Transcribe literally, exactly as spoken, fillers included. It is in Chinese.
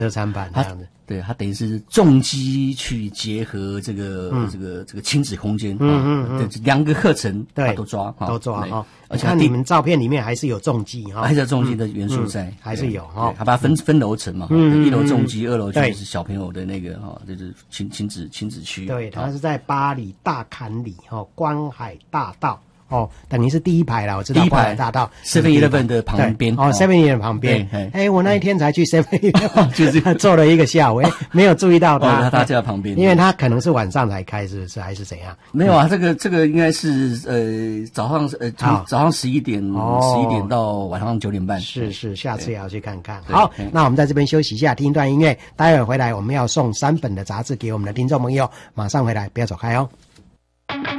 车餐盘这样子。 对，它等于是重机去结合这个、嗯、这个这个亲子空间，嗯嗯嗯，两个课程对都抓都抓哈。 而且看你们照片里面还是有重机哈， 还是有重机的元素在，嗯、 还是有哈。 它把它分分楼层嘛，嗯，一楼重机，二楼就是小朋友的那个哈，就是亲亲子亲子区。 对，它是在八里大坎里哈观海大道。哦，等于是第一排啦，我知道。 第一排大道 Seven Eleven 的旁边。 哦 ，Seven Eleven 旁边。哎、欸，我那一天才去 Seven Eleven， 就是坐了一个下午，哎、欸，没有注意到他。 哦，他就在旁边。 因为他可能是晚上才开，是不是？还是怎样？ 没有啊，这个这个应该是呃早上呃从早上十一点十一点到晚上九点半。 是是，下次也要去看看。好，那我们在这边休息一下，听一段音乐。待会儿回来我们要送三本的杂志给我们的听众朋友，马上回来，不要走开哦。